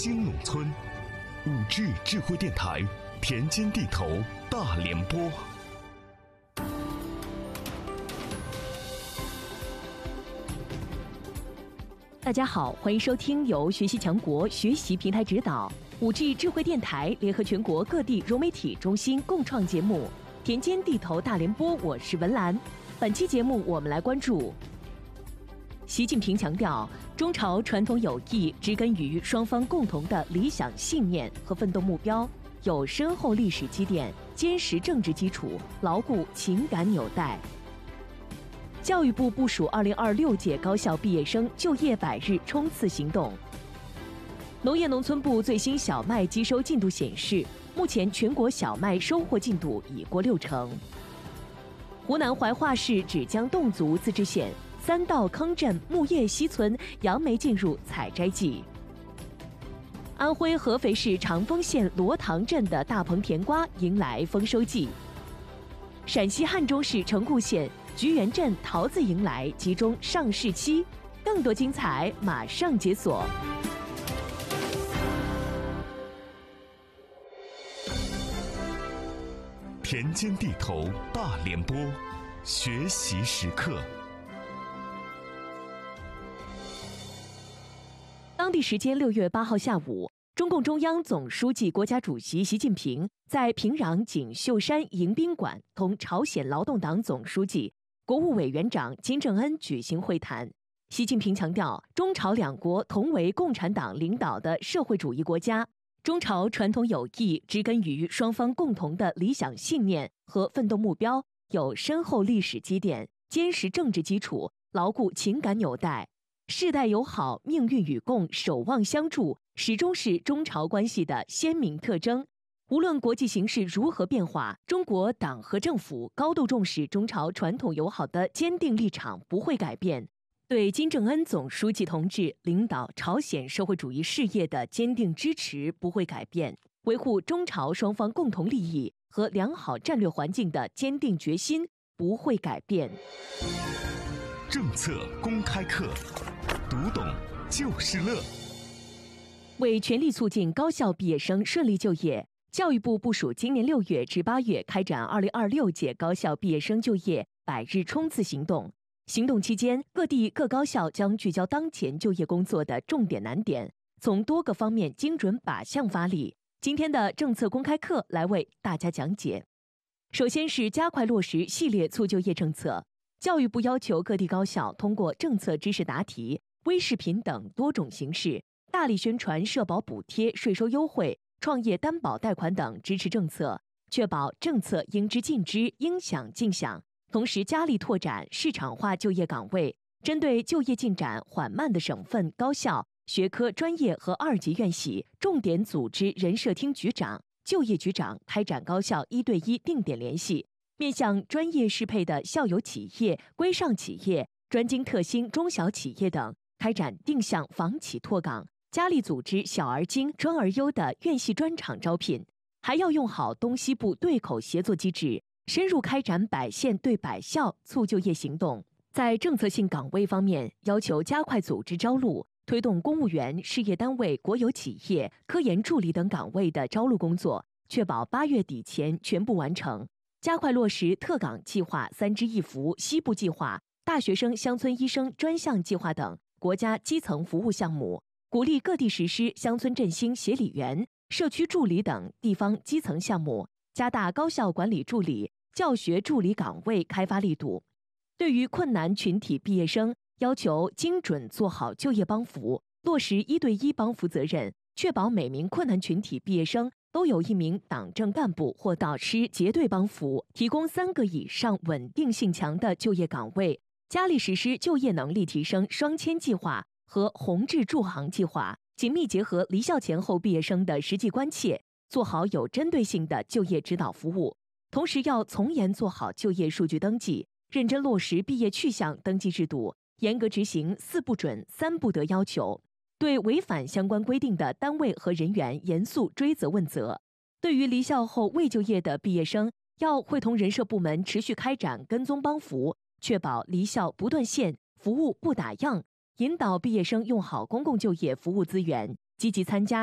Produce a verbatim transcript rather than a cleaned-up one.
新农村。五 G 智慧电台，田间地头大联播。 大家好，欢迎收听由学习强国学习平台指导，五 G 智慧电台联合全国各地融媒体中心共创节目《田间地头大联播》，我是文兰。本期节目我们来关注，习近平强调，中朝传统友谊植根于双方共同的理想信念和奋斗目标，有深厚历史积淀、坚实政治基础、牢固情感纽带。教育部部署二零二六届高校毕业生就业百日冲刺行动。农业农村部最新小麦机收进度显示，目前全国小麦收获进度已过六成。湖南怀化市芷江侗族自治县三道坑镇木叶溪村杨梅进入采摘季。安徽合肥市长丰县罗塘镇的大棚甜瓜迎来丰收季。陕西汉中市城固县菊园镇桃子迎来集中上市期，更多精彩马上解锁。 田间地头大联播，学习时刻。 当地时间六月八号下午，中共中央总书记、国家主席习近平在平壤锦绣山迎宾馆同朝鲜劳动党总书记、国务委员长金正恩举行会谈。习近平强调，中朝两国同为共产党领导的社会主义国家，中朝传统友谊植根于双方共同的理想信念和奋斗目标，有深厚历史积淀、坚实政治基础、牢固情感纽带。世代友好、命运与共、守望相助，始终是中朝关系的鲜明特征。无论国际形势如何变化，中国党和政府高度重视中朝传统友好的坚定立场不会改变，对金正恩总书记同志领导朝鲜社会主义事业的坚定支持不会改变，维护中朝双方共同利益和良好战略环境的坚定决心不会改变。 政策公开课，读懂就是乐。 为全力促进高校毕业生顺利就业，教育部部署今年六月至八月开展二零二六届高校毕业生就业百日冲刺行动。行动期间，各地各高校将聚焦当前就业工作的重点难点，从多个方面精准靶向发力。今天的政策公开课来为大家讲解。首先是加快落实系列促就业政策。教育部要求各地高校通过政策知识答题、微视频等多种形式，大力宣传社保补贴、税收优惠、创业担保贷款等支持政策，确保政策应知尽知、应响尽响。同时，加力拓展市场化就业岗位，针对就业进展缓慢的省份高校、学科专业和二级院系，重点组织人社厅局长、就业局长开展高校一对一定点联系。面向专业适配的校友企业、规上企业、专精特新中小企业等，开展定向房企拓岗，加力组织小而精、专而优的院系专场招聘。还要用好东西部对口协作机制，深入开展百县对百校促就业行动。在政策性岗位方面，要求加快组织招录，推动公务员、事业单位、国有企业、科研助理等岗位的招录工作，确保八月底前全部完成。加快落实特岗计划、三支一扶、西部计划、大学生乡村医生专项计划等国家基层服务项目，鼓励各地实施乡村振兴协理员、社区助理等地方基层项目，加大高校管理助理、教学助理岗位开发力度。对于困难群体毕业生，要求精准做好就业帮扶，落实一对一帮扶责任，确保每名困难群体毕业生都有一名党政干部或导师结对帮扶，提供三个以上稳定性强的就业岗位。加力实施就业能力提升双签计划和宏志助行计划，紧密结合离校前后毕业生的实际关切，做好有针对性的就业指导服务。同时要从严做好就业数据登记，认真落实毕业去向登记制度，严格执行四不准、三不得要求。对违反相关规定的单位和人员严肃追责问责。对于离校后未就业的毕业生，要会同人社部门持续开展跟踪帮扶，确保离校不断线，服务不打烊，引导毕业生用好公共就业服务资源，积极参加